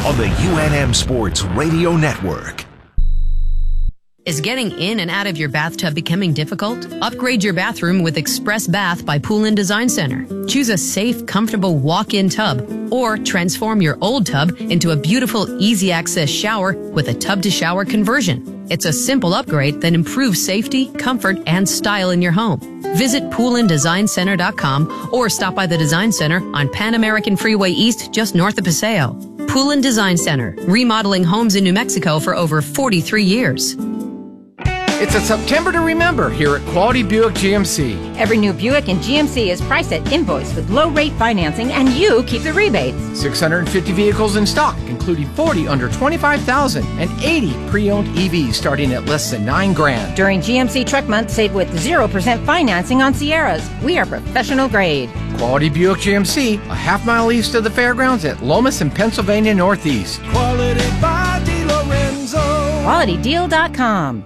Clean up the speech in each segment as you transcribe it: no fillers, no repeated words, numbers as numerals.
on the UNM Sports Radio Network. Is getting in and out of your bathtub becoming difficult? Upgrade your bathroom with Express Bath by Poolin Design Center. Choose a safe, comfortable walk-in tub or transform your old tub into a beautiful, easy-access shower with a tub-to-shower conversion. It's a simple upgrade that improves safety, comfort, and style in your home. Visit PoolinDesignCenter.com or stop by the Design Center on Pan American Freeway East just north of Paseo. Poolin Design Center, remodeling homes in New Mexico for over 43 years. It's a September to remember here at Quality Buick GMC. Every new Buick in GMC is priced at invoice with low-rate financing, and you keep the rebates. 650 vehicles in stock, including 40 under $25,000 and 80 pre-owned EVs starting at less than $9,000. During GMC Truck Month, save with 0% financing on Sierras. We are professional grade. Quality Buick GMC, a half-mile east of the fairgrounds at Lomas and Pennsylvania Northeast. Quality by DeLorenzo. QualityDeal.com.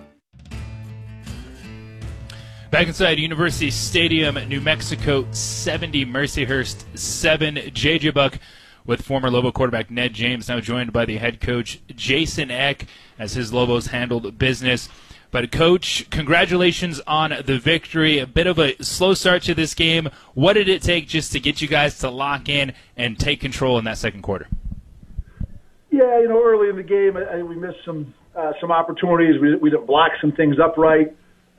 Back inside University Stadium, New Mexico 70, Mercyhurst 7. JJ Buck with former Lobo quarterback Ned James, now joined by the head coach Jason Eck as his Lobos handled business. But, Coach, congratulations on the victory. A bit of a slow start to this game. What did it take just to get you guys to lock in and take control in that second quarter? Yeah, early in the game, I think we missed some opportunities. We didn't block some things up right.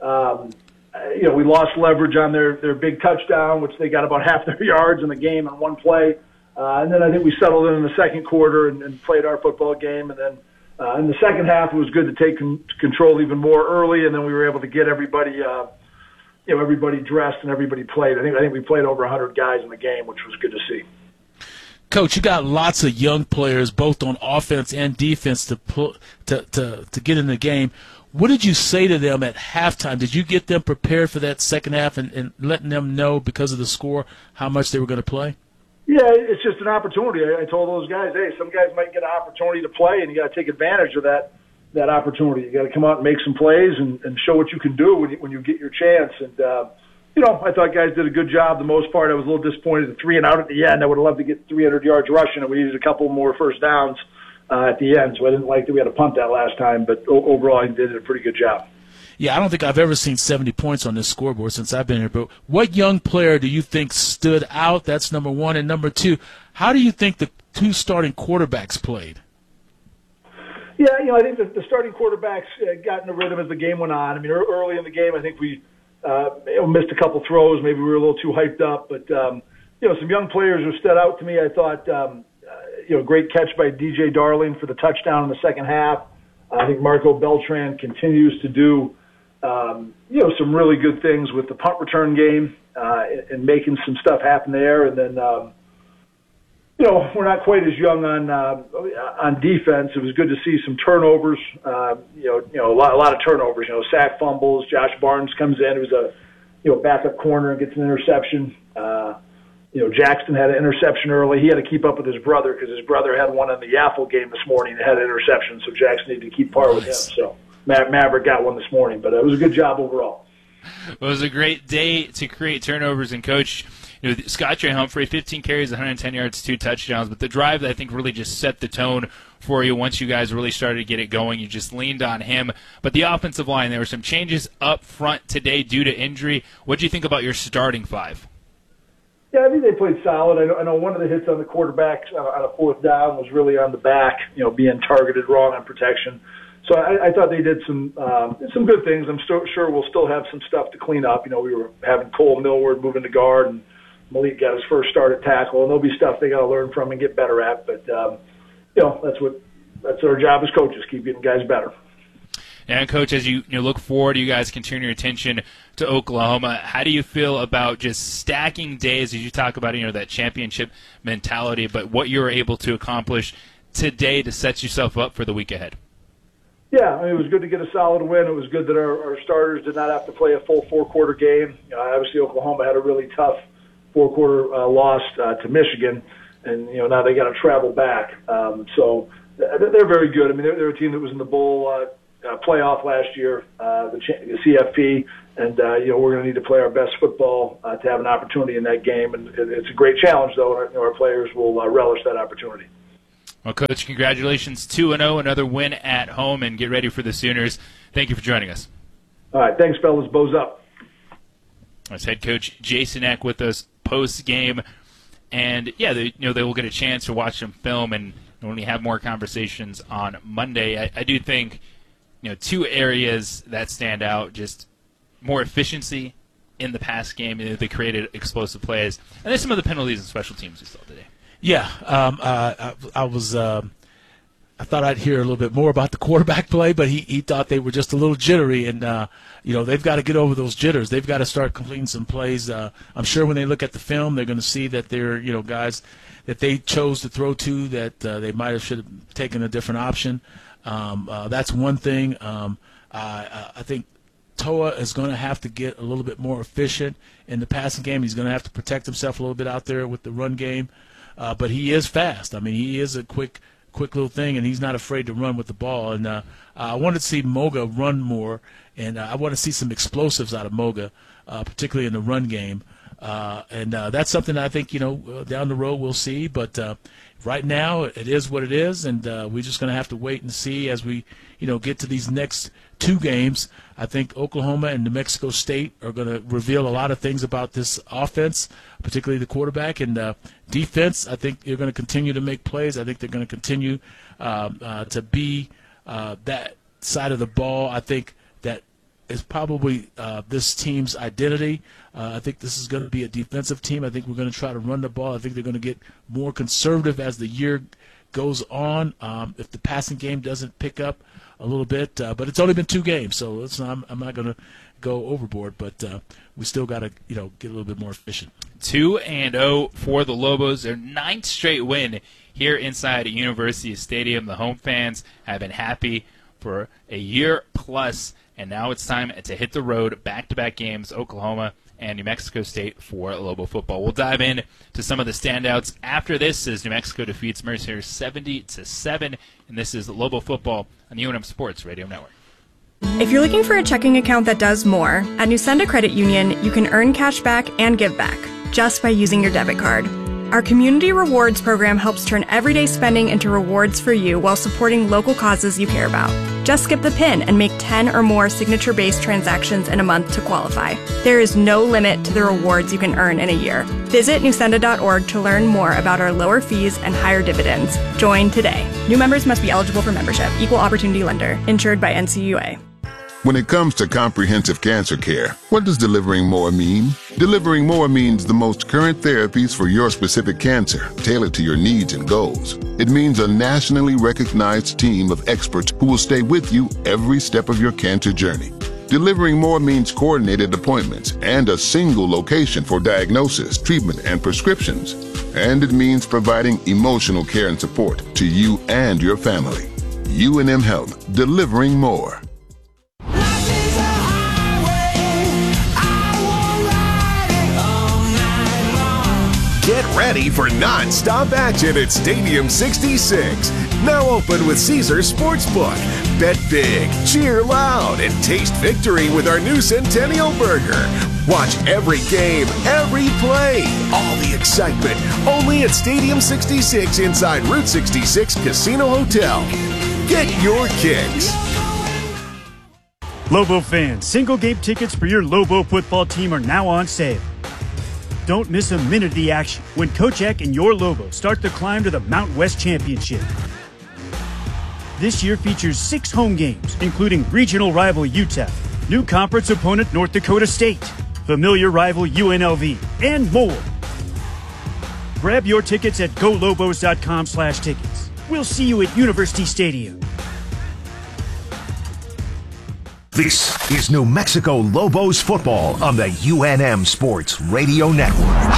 We lost leverage on their big touchdown, which they got about half their yards in the game on one play. And then I think we settled in the second quarter and played our football game. And then in the second half, it was good to take control even more early, and then we were able to get everybody, everybody dressed and everybody played. I think we played over 100 guys in the game, which was good to see. Coach, you got lots of young players, both on offense and defense, to get in the game. What did you say to them at halftime? Did you get them prepared for that second half and letting them know because of the score how much they were going to play? Yeah, it's just an opportunity. I told those guys, hey, some guys might get an opportunity to play, and you got to take advantage of that opportunity. You got to come out and make some plays and show what you can do when you get your chance. And I thought guys did a good job. The most part, I was a little disappointed at 3 and out at the end. I would have loved to get 300 yards rushing, and we needed a couple more first downs at the end. So I didn't like that we had to punt that last time, but overall, I did a pretty good job. Yeah, I don't think I've ever seen 70 points on this scoreboard since I've been here. But what young player do you think stood out? That's number one. And number two, how do you think the two starting quarterbacks played? Yeah, I think the starting quarterbacks got in the rhythm as the game went on. I mean, early in the game, I think we missed a couple throws. Maybe we were a little too hyped up. But, some young players who stood out to me. I thought, great catch by DJ Darling for the touchdown in the second half. I think Marco Beltran continues to do some really good things with the punt return game and making some stuff happen there. And then, we're not quite as young on defense. It was good to see some turnovers. A lot of turnovers. Sack fumbles. Josh Barnes comes in. It was a backup corner and gets an interception. Jackson had an interception early. He had to keep up with his brother because his brother had one in the Yaffle game this morning that had an interception, so Jackson needed to keep par with him. So Maverick got one this morning, but it was a good job overall. It was a great day to create turnovers, and Coach, Scott J. Humphrey, 15 carries, 110 yards, 2 touchdowns, but the drive, I think, really just set the tone for you once you guys really started to get it going. You just leaned on him. But the offensive line, there were some changes up front today due to injury. What do you think about your starting five? Yeah, I think they played solid. I know one of the hits on the quarterback on a fourth down was really on the back, being targeted wrong on protection. So I thought they did some good things. I'm sure we'll still have some stuff to clean up. We were having Cole Millward moving to guard, and Malik got his first start at tackle, and there'll be stuff they got to learn from and get better at. But that's our job as coaches, keep getting guys better. And, Coach, as you look forward, you guys can turn your attention to Oklahoma. How do you feel about just stacking days as you talk about, that championship mentality, but what you were able to accomplish today to set yourself up for the week ahead? Yeah, it was good to get a solid win. It was good that our starters did not have to play a full four-quarter game. Obviously, Oklahoma had a really tough four-quarter loss to Michigan, and now they got to travel back. So they're very good. I mean, they're a team that was in the bowl playoff last year, the CFP, and we're going to need to play our best football to have an opportunity in that game. And it's a great challenge, though. And our players will relish that opportunity. Well, Coach, congratulations, 2-0, another win at home, and get ready for the Sooners. Thank you for joining us. All right, thanks, fellas. Bows up. That's head coach Jason Eck with us post-game. And, yeah, they will get a chance to watch some film, and when we have more conversations on Monday, I do think, two areas that stand out, just more efficiency in the pass game. They created explosive plays. And there's some of the penalties and special teams we saw today. Yeah, I thought I'd hear a little bit more about the quarterback play, but he thought they were just a little jittery, and they've got to get over those jitters. They've got to start completing some plays. I'm sure when they look at the film, they're going to see that they're guys that they chose to throw to that they might should have taken a different option. That's one thing. I think Toa is going to have to get a little bit more efficient in the passing game. He's going to have to protect himself a little bit out there with the run game. But he is fast. I mean, he is a quick little thing, and he's not afraid to run with the ball. And I want to see Moga run more, and I want to see some explosives out of Moga, particularly in the run game. And that's something I think, down the road we'll see. But right now it is what it is, and we're just going to have to wait and see as we, get to these next two games. I think Oklahoma and New Mexico State are going to reveal a lot of things about this offense, particularly the quarterback. And defense, I think they're going to continue to make plays. I think they're going to continue to be that side of the ball. I think that is probably this team's identity. I think this is going to be a defensive team. I think we're going to try to run the ball. I think they're going to get more conservative as the year goes on. If the passing game doesn't pick up a little bit, but it's only been two games, so I'm not going to go overboard. But we still got to get a little bit more efficient. 2-0 for the Lobos, their 9th straight win here inside University Stadium. The home fans have been happy for a year plus, and now it's time to hit the road. Back-to-back games, Oklahoma and New Mexico State for Lobo football. We'll dive in to some of the standouts after this as New Mexico defeats Mercer 70-7, and this is Lobo football on the UNM Sports Radio Network. If you're looking for a checking account that does more, at Nusenda Credit Union, you can earn cash back and give back just by using your debit card. Our Community Rewards program helps turn everyday spending into rewards for you while supporting local causes you care about. Just skip the PIN and make 10 or more signature-based transactions in a month to qualify. There is no limit to the rewards you can earn in a year. Visit nusenda.org to learn more about our lower fees and higher dividends. Join today. New members must be eligible for membership. Equal opportunity lender. Insured by NCUA. When it comes to comprehensive cancer care, what does delivering more mean? Delivering more means the most current therapies for your specific cancer, tailored to your needs and goals. It means a nationally recognized team of experts who will stay with you every step of your cancer journey. Delivering more means coordinated appointments and a single location for diagnosis, treatment, and prescriptions. And it means providing emotional care and support to you and your family. UNM Health, delivering more. Get ready for non-stop action at Stadium 66. Now open with Caesars Sportsbook. Bet big, cheer loud, and taste victory with our new Centennial Burger. Watch every game, every play, all the excitement, only at Stadium 66 inside Route 66 Casino Hotel. Get your kicks. Lobo fans, single game tickets for your Lobo football team are now on sale. Don't miss a minute of the action when Coach Eck and your Lobos start the climb to the Mountain West Championship. This year features 6 home games, including regional rival UTEP, new conference opponent North Dakota State, familiar rival UNLV, and more. Grab your tickets at golobos.com/tickets. We'll see you at University Stadium. This is New Mexico Lobos football on the UNM Sports Radio Network.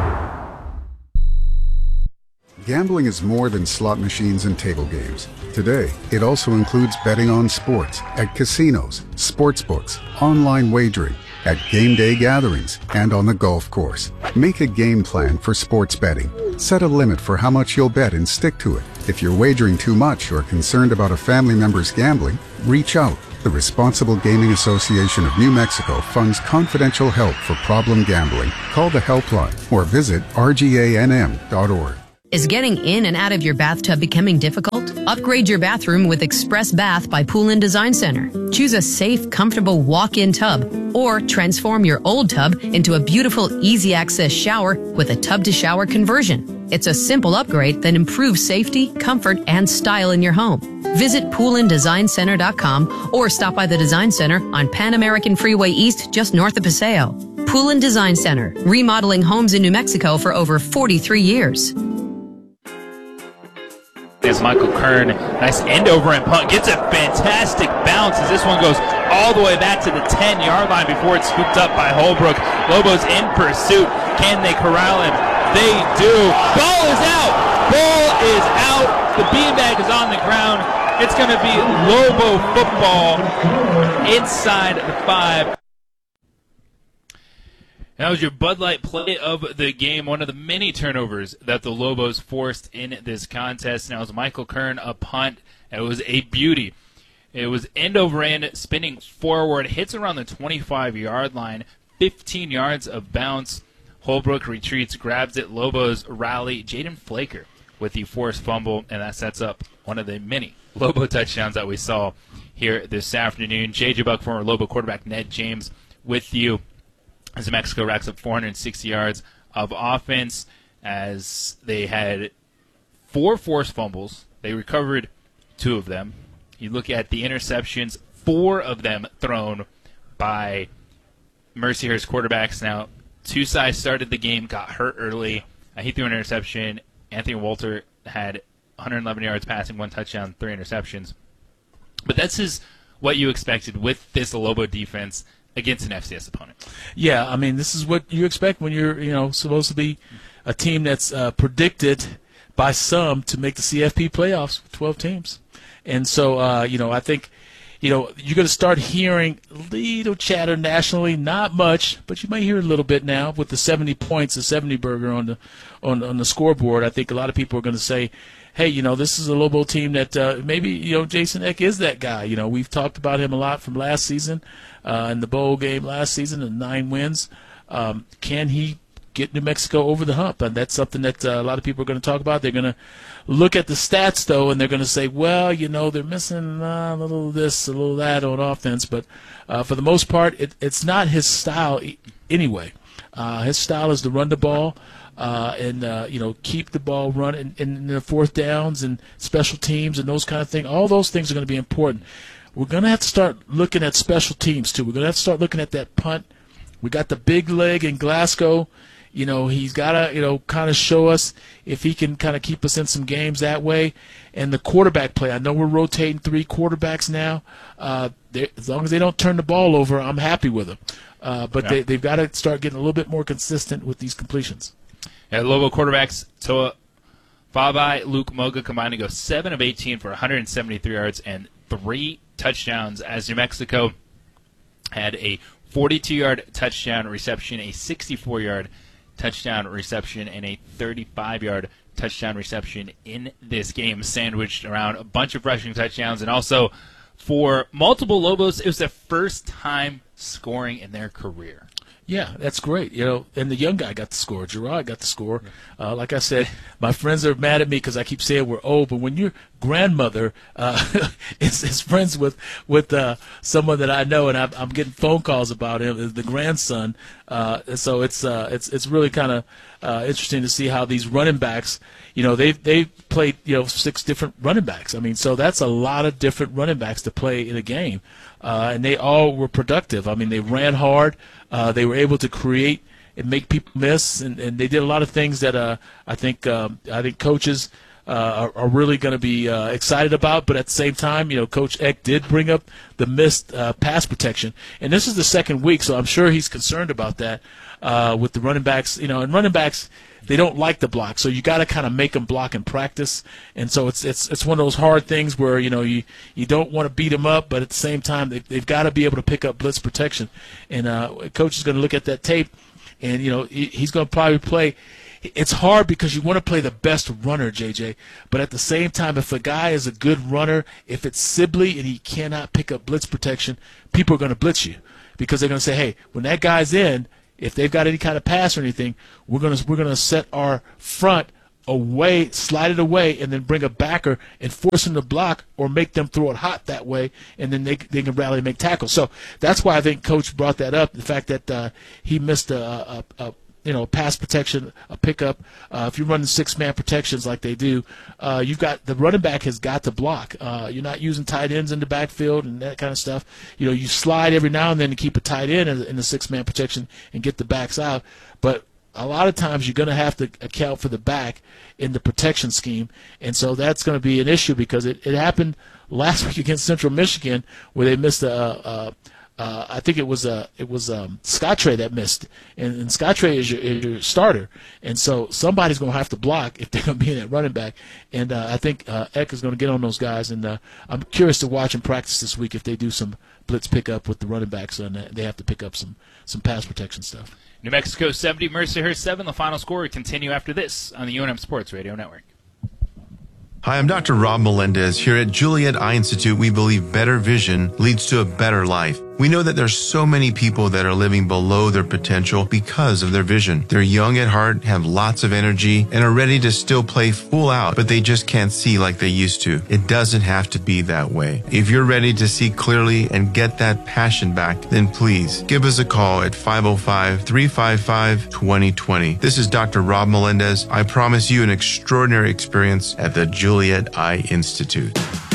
Gambling is more than slot machines and table games. Today, it also includes betting on sports at casinos, sports books, online wagering, at game day gatherings, and on the golf course. Make a game plan for sports betting. Set a limit for how much you'll bet and stick to it. If you're wagering too much or concerned about a family member's gambling, reach out. The Responsible Gaming Association of New Mexico funds confidential help for problem gambling. Call the helpline or visit rganm.org. Is getting in and out of your bathtub becoming difficult? Upgrade your bathroom with Express Bath by Pool & Design Center. Choose a safe, comfortable walk-in tub or transform your old tub into a beautiful, easy-access shower with a tub-to-shower conversion. It's a simple upgrade that improves safety, comfort, and style in your home. Visit poolanddesignCenter.com or stop by the Design Center on Pan American Freeway East just north of Paseo. Pool & Design Center, remodeling homes in New Mexico for over 43 years. There's Michael Kern. Nice end over and punt. Gets a fantastic bounce as this one goes all the way back to the 10-yard line before it's scooped up by Holbrook. Lobos in pursuit. Can they corral him? They do. Ball is out. Ball is out. The beanbag is on the ground. It's going to be Lobo football inside the 5. That was your Bud Light play of the game, one of the many turnovers that the Lobos forced in this contest. Now it was Michael Kern, a punt. It was a beauty. It was end over end, spinning forward, hits around the 25-yard line, 15 yards of bounce. Holbrook retreats, grabs it. Lobos rally. Jaden Flaker with the forced fumble, and that sets up one of the many Lobo touchdowns that we saw here this afternoon. J.J. Buck, former Lobo quarterback Ned James, with you as New Mexico racks up 460 yards of offense, as they had 4 forced fumbles. They recovered 2 of them. You look at the interceptions, 4 of them thrown by Mercyhurst quarterbacks. Now, Tusai started the game, got hurt early. He threw an interception. Anthony Walter had 111 yards passing, 1 touchdown, 3 interceptions. But that's what you expected with this Lobo defense against an FCS opponent. Yeah, I mean, this is what you expect when you're, supposed to be a team that's predicted by some to make the CFP playoffs with 12 teams. And so, I think, you're going to start hearing little chatter nationally, not much, but you might hear a little bit now with the 70 points, the 70 burger on the scoreboard. I think a lot of people are going to say, hey, this is a Lobo team that maybe, Jason Eck is that guy. We've talked about him a lot from last season, in the bowl game last season, and 9 wins. Can he get New Mexico over the hump? And that's something that a lot of people are going to talk about. They're going to look at the stats, though, and they're going to say, well, they're missing a little of this, a little of that on offense. But for the most part, it's not his style anyway. His style is to run the ball. And keep the ball running in the 4th downs and special teams and those kind of things. All those things are going to be important. We're going to have to start looking at special teams, too. We're going to have to start looking at that punt. We got the big leg in Glasgow. He's got to, kind of show us if he can kind of keep us in some games that way. And the quarterback play, I know we're rotating 3 quarterbacks now. As long as they don't turn the ball over, I'm happy with them. But they've got to start getting a little bit more consistent with these completions. Yeah, Lobo quarterbacks Toa Fabai, Luke Moga combined to go 7 of 18 for 173 yards and 3 touchdowns, as New Mexico had a 42-yard touchdown reception, a 64-yard touchdown reception, and a 35-yard touchdown reception in this game, sandwiched around a bunch of rushing touchdowns. And also, for multiple Lobos, it was their first time scoring in their career. Yeah, that's great. And the young guy got the score. Gerard got the score. Like I said, my friends are mad at me because I keep saying we're old, but when your grandmother is friends with someone that I know, and I'm getting phone calls about him, the grandson, so it's really kind of interesting to see how these running backs, they played 6 different running backs. I mean, so that's a lot of different running backs to play in a game, and they all were productive. I mean, they ran hard. They were able to create and make people miss, and they did a lot of things that I think coaches are really going to be excited about. But at the same time, Coach Eck did bring up the missed pass protection, and this is the 2nd week, so I'm sure he's concerned about that with the running backs. And running backs, they don't like the block, so you got to kind of make them block in practice. And so it's one of those hard things where you don't want to beat them up, but at the same time they've got to be able to pick up blitz protection. And coach is going to look at that tape, and he's going to probably play. It's hard because you want to play the best runner, JJ, but at the same time, if a guy is a good runner, if it's Sibley and he cannot pick up blitz protection, people are going to blitz you because they're going to say, hey, when that guy's in, if they've got any kind of pass or anything, we're gonna set our front away, slide it away, and then bring a backer and force them to block or make them throw it hot that way, and then they can rally and make tackles. So that's why I think Coach brought that up, the fact that he missed a pass protection, a pickup. If you're running 6-man protections like they do, you've got the running back has got to block. You're not using tight ends in the backfield and that kind of stuff. You slide every now and then to keep a tight end in the 6-man protection and get the backs out. But a lot of times you're going to have to account for the back in the protection scheme, and so that's going to be an issue because it happened last week against Central Michigan where they missed I think it was Scottrade that missed, and Scottrade is your starter, and so somebody's going to have to block if they're going to be in that running back, and I think Eck is going to get on those guys, and I'm curious to watch them practice this week if they do some blitz pickup with the running backs, and they have to pick up some pass protection stuff. New Mexico 70, Mercyhurst 7. The final score will continue after this on the UNM Sports Radio Network. Hi, I'm Dr. Rob Melendez. Here at Juliet Eye Institute, we believe better vision leads to a better life. We know that there's so many people that are living below their potential because of their vision. They're young at heart, have lots of energy, and are ready to still play full out, but they just can't see like they used to. It doesn't have to be that way. If you're ready to see clearly and get that passion back, then please give us a call at 505-355-2020. This is Dr. Rob Melendez. I promise you an extraordinary experience at the Juliet Eye Institute.